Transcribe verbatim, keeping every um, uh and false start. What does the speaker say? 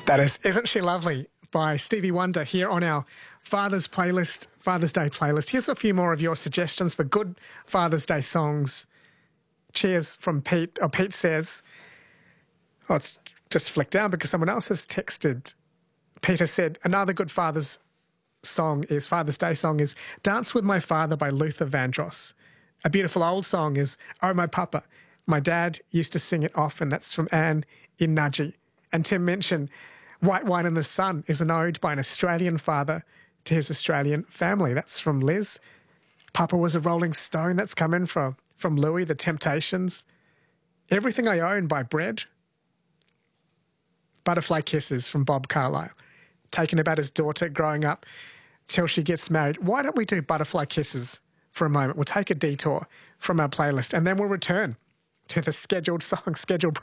That is Isn't She Lovely by Stevie Wonder here on our Father's playlist, Father's Day playlist. Here's a few more of your suggestions for good Father's Day songs. Cheers from Pete. Oh, Pete says, oh, it's just flicked down because someone else has texted. Peter said, another good Father's song is, Father's Day song is Dance With My Father by Luther Vandross. A beautiful old song is Oh My Papa. My dad used to sing it often. That's from Anne in Nudgee. And Tim mentioned White Wine in the Sun is an ode by an Australian father to his Australian family. That's from Liz. Papa Was a Rolling Stone. That's coming from, from Louis, The Temptations. Everything I Own by Bread. Butterfly Kisses from Bob Carlyle. Taking about his daughter growing up till she gets married. Why don't we do Butterfly Kisses for a moment? We'll take a detour from our playlist and then we'll return to the scheduled song, scheduled